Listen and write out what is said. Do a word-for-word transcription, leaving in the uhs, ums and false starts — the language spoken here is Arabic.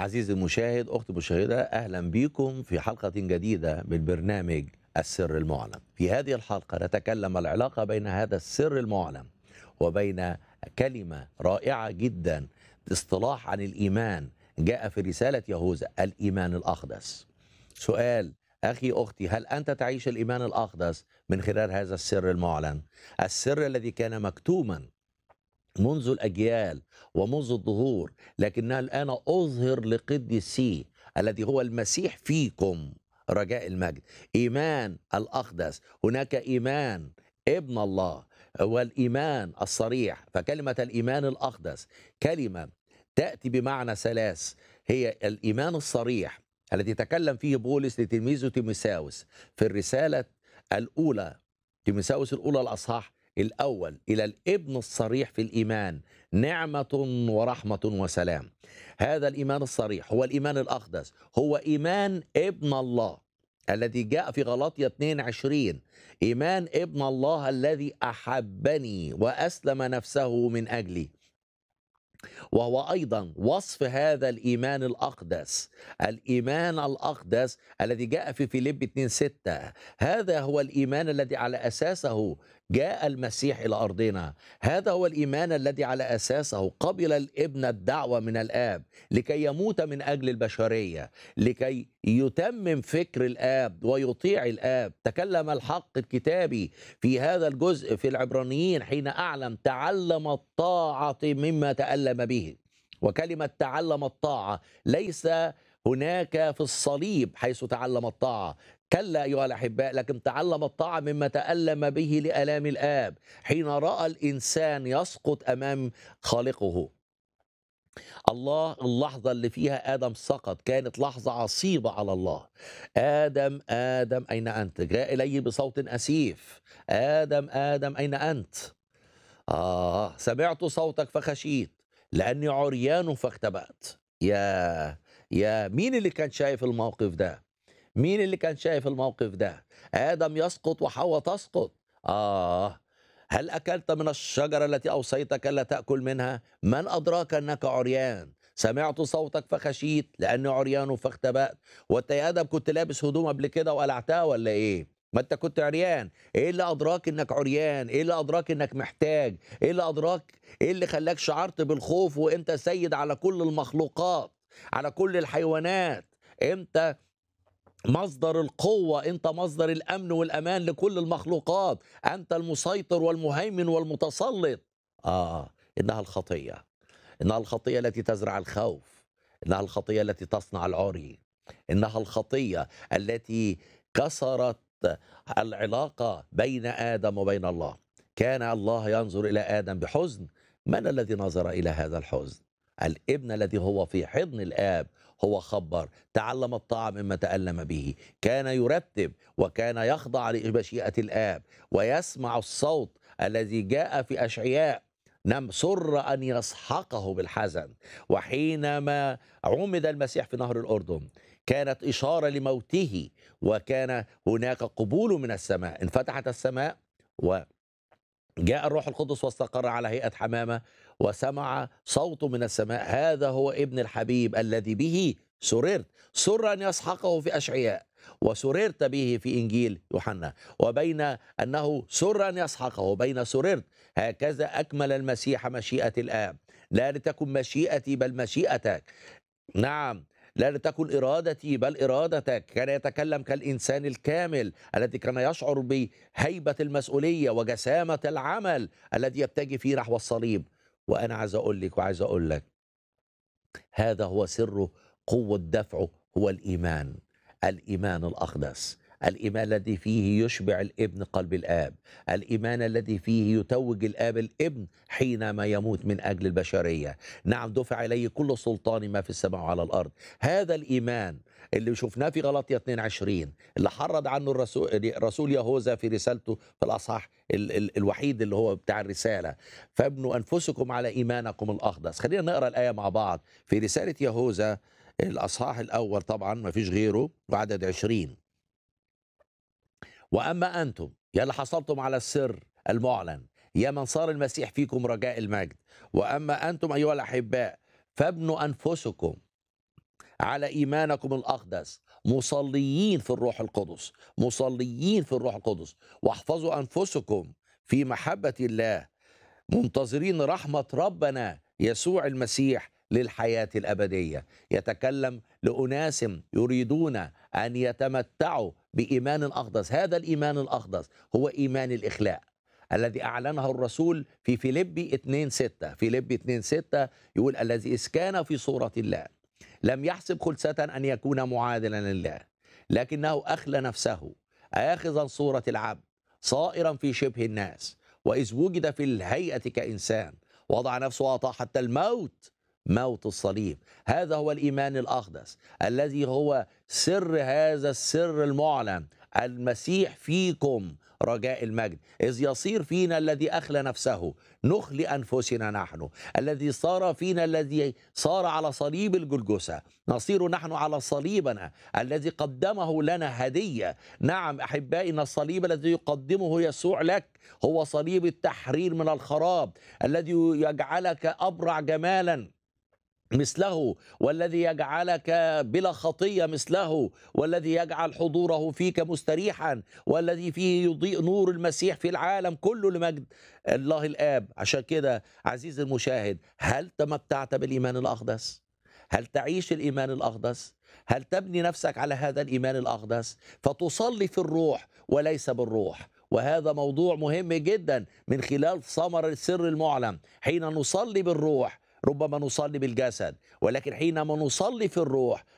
عزيزي المشاهد، أختي المشاهدة، أهلا بكم في حلقة جديدة من برنامج السر المعلن. في هذه الحلقة نتكلم عن العلاقة بين هذا السر المعلن وبين كلمة رائعة جدا، اصطلاح عن الإيمان جاء في رسالة يهوذا: الإيمان الأقدس. سؤال: أخي أختي، هل أنت تعيش الإيمان الأقدس من خلال هذا السر المعلن؟ السر الذي كان مكتوما منذ الأجيال ومنذ الظهور، لكنها الآن أظهر لقدسيه الذي هو المسيح فيكم رجاء المجد. إيمان الأقدس، هناك إيمان ابن الله والإيمان الصريح. فكلمة الإيمان الأقدس كلمة تأتي بمعنى ثلاث: هي الإيمان الصريح الذي تكلم فيه بولس لتلميذه تيموثاوس في الرسالة الأولى، تيموثاوس الأولى الأصحاح الأول، إلى الابن الصريح في الإيمان، نعمة ورحمة وسلام. هذا الإيمان الصريح هو الإيمان الأقدس، هو إيمان ابن الله الذي جاء في غلاطية اثنين وعشرين: إيمان ابن الله الذي أحبني وأسلم نفسه من أجلي. وهو أيضا وصف هذا الإيمان الأقدس، الإيمان الأقدس الذي جاء في فيليب اثنين ستة. هذا هو الإيمان الذي على أساسه جاء المسيح إلى أرضنا. هذا هو الإيمان الذي على أساسه قبل الابن الدعوة من الآب لكي يموت من أجل البشرية، لكي يتمم فكر الآب ويطيع الآب. تكلم الحق الكتابي في هذا الجزء في العبرانيين حين أعلم تعلم الطاعة مما تألم به. وكلمة تعلم الطاعة ليس هناك في الصليب حيث تعلم الطاعة، كلا أيها الأحباء، لكن تعلم الطاعة مما تألم به لآلام الآب حين رأى الإنسان يسقط أمام خالقه. الله، اللحظة اللي فيها آدم سقط كانت لحظة عصيبة على الله. آدم آدم أين أنت؟ جاء إليه بصوت أسيف: آدم آدم أين أنت؟ آه، سمعت صوتك فخشيت لأني عريان فاختبأت. يا يا مين اللي كان شايف الموقف ده؟ مين اللي كان شايف الموقف ده؟ آدم يسقط وحواء تسقط. آه، هل أكلت من الشجرة التي أوصيتك ألا تأكل منها؟ من أدراك أنك عريان؟ سمعت صوتك فخشيت لأني عريان فاختبأت. وأنت يا آدم كنت لابس هدوم قبل كده وقلعتها ولا إيه؟ ما أنت كنت عريان. إيه اللي أدراك إنك عريان؟ إيه اللي أدراك إنك محتاج؟ إيه اللي أدراك؟ إيه اللي خلاك شعرت بالخوف وأنت سيد على كل المخلوقات، على كل الحيوانات؟ أنت مصدر القوة، أنت مصدر الأمن والأمان لكل المخلوقات، أنت المسيطر والمهيمن والمتسلط. آه، إنها الخطية، إنها الخطية التي تزرع الخوف، إنها الخطية التي تصنع العري، إنها الخطية التي كسرت العلاقة بين آدم وبين الله. كان الله ينظر إلى آدم بحزن. من الذي نظر إلى هذا الحزن؟ الابن الذي هو في حضن الآب. هو خبر تعلم الطاعة مما تألم به، كان يرتب وكان يخضع لمشيئة الآب ويسمع الصوت الذي جاء في أشعياء: نم سر أن يسحقه بالحزن. وحينما عمد المسيح في نهر الأردن كانت إشارة لموته، وكان هناك قبول من السماء، انفتحت السماء وجاء الروح القدس واستقر على هيئة حمامة، وسمع صوت من السماء: هذا هو ابن الحبيب الذي به سررت. سر أن يسحقه في أشعياء، وسررت به في إنجيل يوحنا. وبين أنه سر أن يسحقه وبين سررت، هكذا أكمل المسيح مشيئة الآب: لا لتكن مشيئتي بل مشيئتك. نعم، لا لتكن إرادتي بل إرادتك. كان يتكلم كالإنسان الكامل الذي كان يشعر بهيبة المسؤولية وجسامة العمل الذي يتجه فيه نحو الصليب. وأنا عايز أقول لك وعايز أقول لك، هذا هو سر قوة دفعه، هو الإيمان، الإيمان الأقدس، الإيمان الذي فيه يشبع الابن قلب الآب، الإيمان الذي فيه يتوج الآب الابن حينما يموت من أجل البشرية. نعم، دفع إليه كل سلطان ما في السماء وعلى الأرض. هذا الإيمان اللي شفناه في غلاطية اثنين وعشرين، اللي حرض عنه الرسول رسول يهوذا في رسالته في الأصحاح ال ال الوحيد اللي هو بتاع الرسالة: فابنوا أنفسكم على إيمانكم الأقدس. خلينا نقرأ الآية مع بعض في رسالة يهوذا الأصحاح الأول، طبعا ما فيش غيره، وعدد عشرين: وأما أنتم يا اللي حصلتم على السر المعلن، يا من صار المسيح فيكم رجاء المجد، وأما أنتم أيها الأحباء فابنوا أنفسكم على إيمانكم الأقدس مصليين في الروح القدس، مصليين في الروح القدس، واحفظوا أنفسكم في محبة الله منتظرين رحمة ربنا يسوع المسيح للحياة الأبدية. يتكلم لأناس يريدون أن يتمتعوا بإيمان أقدس. هذا الإيمان الأقدس هو إيمان الإخلاء الذي أعلنه الرسول في فيليبي اتنين ستة. فيليبي اتنين ستة يقول: الذي إذ كان في صورة الله لم يحسب خلسة أن يكون معادلا لله، لكنه أخلى نفسه آخذا صورة العبد صائرا في شبه الناس، وإذ وجد في الهيئة كإنسان وضع نفسه وأطاع حتى الموت، موت الصليب. هذا هو الإيمان الأقدس الذي هو سر هذا السر المعلن: المسيح فيكم رجاء المجد، إذ يصير فينا الذي أخلى نفسه نخلي أنفسنا نحن، الذي صار فينا الذي صار على صليب الجلجسة نصير نحن على صليبنا الذي قدمه لنا هدية. نعم أحبائي، إن الصليب الذي يقدمه يسوع لك هو صليب التحرير من الخراب، الذي يجعلك أبرع جمالا مثله، والذي يجعلك بلا خطية مثله، والذي يجعل حضوره فيك مستريحا، والذي فيه يضيء نور المسيح في العالم كله لمجد الله الآب. عشان كده عزيزي المشاهد، هل تمتعت بالإيمان الأقدس؟ هل تعيش الإيمان الأقدس؟ هل تبني نفسك على هذا الإيمان الأقدس فتصلي في الروح وليس بالروح؟ وهذا موضوع مهم جدا من خلال ثمر السر المعلن. حين نصلي بالروح ربما نصلي بالجسد، ولكن حينما نصلي في الروح